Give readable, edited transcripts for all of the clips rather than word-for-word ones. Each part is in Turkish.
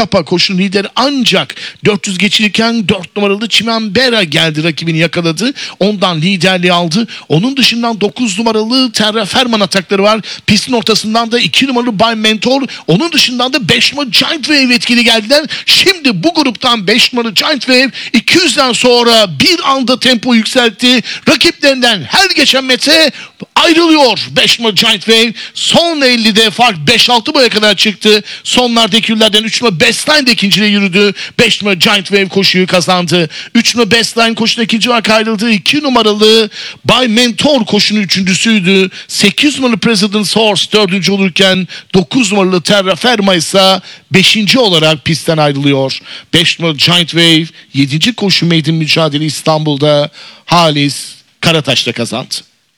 Kapa koşu lideri, ancak 400 geçilirken 4 numaralı Çimenbera geldi, rakibini yakaladı. Ondan liderliği aldı. Onun dışından 9 numaralı Terraferman atakları var. Pistin ortasından da 2 numaralı Bay Mentor. Onun dışından da 5 numaralı Giant Wave etkili geldiler. Şimdi bu gruptan 5 numaralı Giant Wave 200'den sonra bir anda tempo yükseltti. Rakiplerinden her geçen metre ayrılıyor 5 numaralı Giant Wave. Son 50'de fark 5-6 boya kadar çıktı. Sonlardaki yıllardan 3 numaralı Bestline de ikinciliğe yürüdü. 5 numaralı Giant Wave koşuyu kazandı. 3 numaralı Bestline koşuda ikinci olarak ayrıldı. 2 numaralı Bay Mentor koşunun üçüncüsüydü. 8 numaralı President's Horse dördüncü olurken 9 numaralı Terraferma ise 5. olarak pistten ayrılıyor. 5 numaralı Giant Wave 7. koşu meydan mücadele İstanbul'da Halis Karataş'ta kazandı.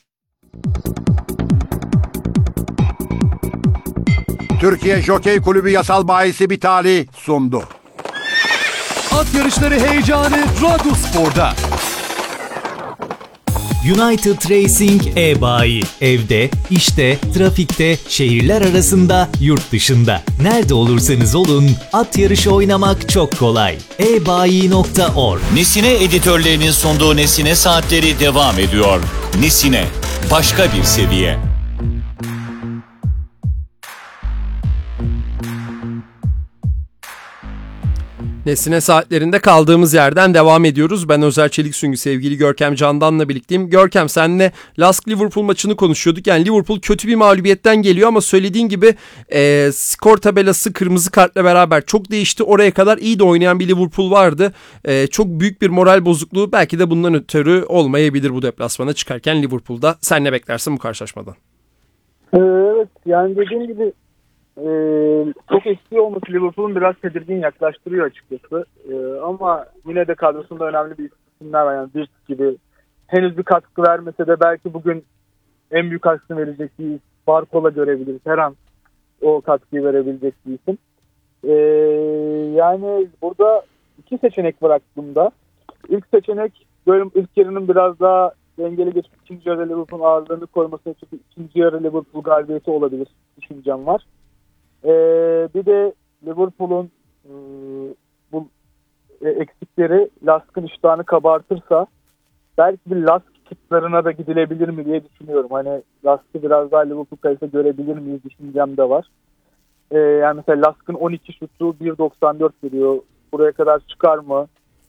Türkiye Jokey Kulübü Yasal Bayisi Bitali sundu. At yarışları heyecanı Radyospor'da. United Racing e-bayi. Evde, işte, trafikte, şehirler arasında, yurt dışında. Nerede olursanız olun, at yarışı oynamak çok kolay. ebayi.org. Nesine editörlerinin sunduğu Nesine Saatleri devam ediyor. Nesine, başka bir seviye. Nesine saatlerinde kaldığımız yerden devam ediyoruz. Ben Özer Çelik-Süngü, sevgili Görkem Candan'la birlikteyim. Görkem, seninle Lask-Liverpool maçını konuşuyorduk. Yani Liverpool kötü bir mağlubiyetten geliyor ama söylediğin gibi skor tabelası kırmızı kartla beraber çok değişti. Oraya kadar iyi de oynayan bir Liverpool vardı. Çok büyük bir moral bozukluğu belki de bundan ötürü olmayabilir bu deplasmana çıkarken Liverpool'da. Sen ne beklersin bu karşılaşmadan? Evet, yani dediğim gibi çok eski olması Liverpool'un biraz tedirgin yaklaştırıyor açıkçası. Ama yine de kadrosunda önemli bir isimler var. Yani Birch gibi henüz bir katkı vermese de belki bugün en büyük katkısını verecek bir isim. Barcola görebiliriz. Her an o katkıyı verebilecek bir isim. Yani burada iki seçenek var aklımda. İlk seçenek böyle ilk yarının biraz daha dengeli geçip ikinci yarı Liverpool'un ağırlığını koyması için ikinci yarı Liverpool galibiyeti olabilir düşüncem var. Bir de Liverpool'un bu eksikleri Lask'ın iştahını kabartırsa belki bir Lask kitlarına da gidilebilir mi diye düşünüyorum. Hani Lask'ı biraz daha Liverpool kayısı görebilir miyiz düşüncem de var. Yani mesela Lask'ın 12 şutu 1.94 veriyor. Buraya kadar çıkar mı?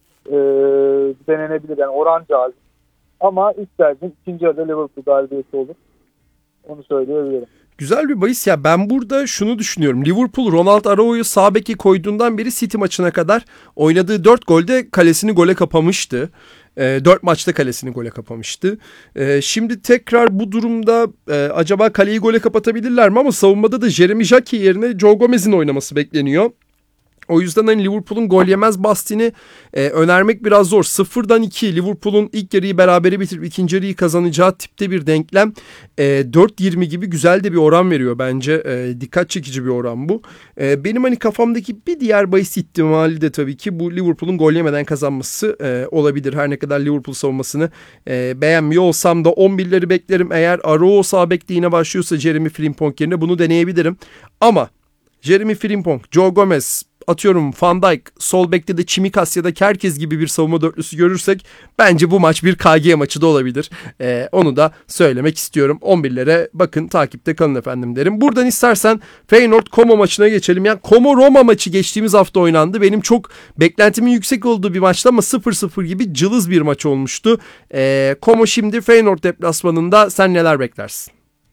Denenebilir. Yani oran cazip. Ama ilk tercihim ikinci yarıda Liverpool galibiyeti olur. Onu söyleyebilirim. Güzel bir bahis ya. Ben burada şunu düşünüyorum. Liverpool Ronald Araújo'yu sağ beke koyduğundan beri City maçına kadar oynadığı 4 golde kalesini gole kapamıştı. 4 maçta kalesini gole kapamıştı. Şimdi tekrar bu durumda acaba kaleyi gole kapatabilirler mi? Ama savunmada da Jeremy Jackie yerine Joe Gomez'in oynaması bekleniyor. O yüzden hani Liverpool'un gol yemez bastini önermek biraz zor. 0'dan 2 Liverpool'un ilk yarıyı berabere bitirip ikinci yarıyı kazanacağı tipte bir denklem. 4.20 gibi güzel de bir oran veriyor bence. Dikkat çekici bir oran bu. Benim hani kafamdaki bir diğer bahis ihtimali de tabii ki bu Liverpool'un gol yemeden kazanması olabilir. Her ne kadar Liverpool savunmasını beğenmiyor olsam da 11'leri beklerim. Eğer Araújo sağ bekte yine başlıyorsa Jeremy Frimpong yerine bunu deneyebilirim. Ama Jeremy Frimpong, Joe Gomez, atıyorum Van Dijk, sol bekte de Çimikas ya da Kerkez gibi bir savunma dörtlüsü görürsek bence bu maç bir KG maçı da olabilir. Onu da söylemek istiyorum. 11'lere bakın, takipte kalın efendim derim. Buradan istersen Feyenoord-Como maçına geçelim. Yani Como-Roma maçı geçtiğimiz hafta oynandı. Benim çok beklentimin yüksek olduğu bir maçtı ama 0-0 gibi cılız bir maç olmuştu. Como şimdi Feyenoord deplasmanında, sen neler beklersin?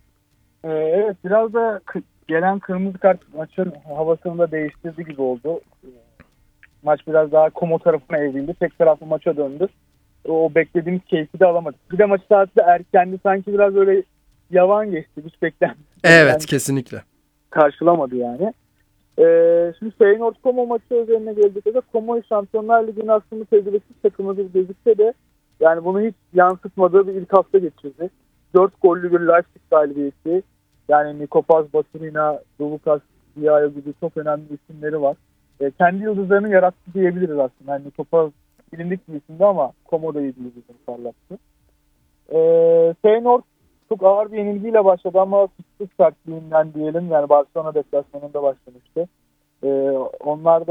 Evet, biraz da gelen kırmızı kart maçın havasını da değiştirdi gibi oldu. Maç biraz daha Como tarafına evrildi. Tek taraflı maça döndü. O beklediğimiz keyfi de alamadık. Bir de maç saati de erkendi. Sanki biraz öyle yavan geçti. Hiç beklenti. Evet, yani kesinlikle. Karşılamadı yani. Şimdi Feyenoord Como maçı üzerine geldiğinde de Como Şampiyonlar Ligi'nin aslında tecrübesiz takımı bir gözükse de yani bunu hiç yansıtmadığı bir ilk hafta geçirdi. 4 gollü bir Leipzig galibiyeti. Yani Nikopaz, Baturina, Dulukas, Diayo gibi çok önemli isimleri var. Kendi yıldızlarını yarattı diyebiliriz aslında. Yani Nikopaz bilindik bir isimdi ama Como da iyi bir yıldızını parlattı. Feyenoord çok ağır bir yenilgiyle başladı ama fırsat sertliğinden diyelim. Yani Barcelona deplasmanında başlamıştı. Onlar da